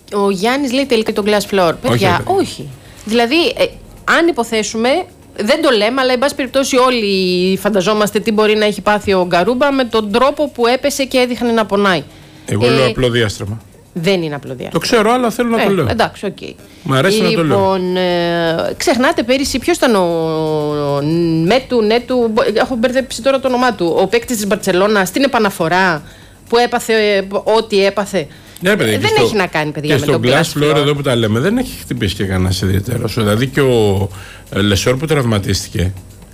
Ο Γιάννης λέει τελικά το glass floor. Παιδιά, όχι. Δηλαδή, αν υποθέσουμε, δεν το λέμε, αλλά εν πάση περιπτώσει όλοι φανταζόμαστε τι μπορεί να έχει πάθει ο Γκαρούμπα με τον τρόπο που έπεσε και έδειχνε να πονάει. Εγώ λέω απλό διάστρεμα. Δεν είναι απλό διάστημα. Το ξέρω, αλλά θέλω να το λέω. Εντάξει, οκ. Okay. Μ' αρέσει να το λέω. Ξεχνάτε πέρυσι ποιος ήταν ο Νέτου, έχω μπερδέψει τώρα το όνομά του, ο παίκτης της Μπαρτσελώνα στην επαναφορά που έπαθε ό,τι έπαθε. Ναι, παιδιά, δεν έχει να κάνει, παιδιά, και με τον glass floor εδώ που τα λέμε δεν έχει χτυπήσει και κανένας ιδιαίτερος. Δηλαδή και ο Λεσόρ που τραυματίστηκε.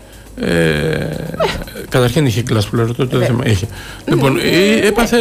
Καταρχήν είχε glass floor, τότε δεν είχε. Λοιπόν, έπαθε,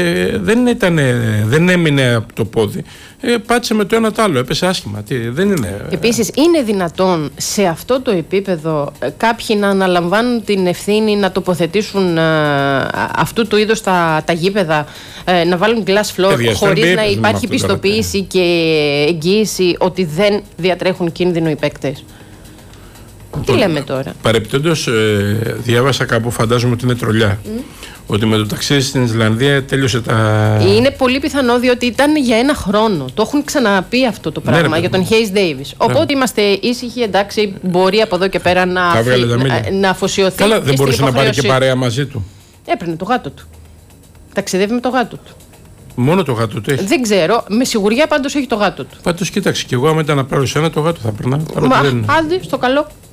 δεν έμεινε από το πόδι. Πάτησε με το ένα το άλλο, έπεσε άσχημα. Δεν είναι. Επίσης, είναι δυνατόν σε αυτό το επίπεδο κάποιοι να αναλαμβάνουν την ευθύνη να τοποθετήσουν αυτού του είδους τα γήπεδα, να βάλουν glass floor χωρίς να υπάρχει πιστοποίηση και εγγύηση ότι δεν διατρέχουν κίνδυνο οι παίκτες? Τι λέμε τώρα? Παρεπιπτόντως, διάβασα κάπου, φαντάζομαι ότι είναι τρολιά, ότι με το ταξίδι στην Ισλανδία τέλειωσε τα. Είναι πολύ πιθανό, διότι ήταν για ένα χρόνο. Το έχουν ξαναπεί αυτό το πράγμα για τον Hayes Davis. Οπότε είμαστε ήσυχοι, εντάξει, μπορεί από εδώ και πέρα να αφοσιωθεί. Καλά, δεν μπορούσε να πάρει και παρέα μαζί του? Έπαιρνε το γάτο του. Ταξιδεύει με το γάτο του. Μόνο το γάτο του έχει? Δεν ξέρω. Με σιγουριά πάντως έχει το γάτο του. Πάντως κοίταξε, και εγώ άμα ήταν να πάρω σένα το γάτο θα περνάω. Άντε, στο καλό.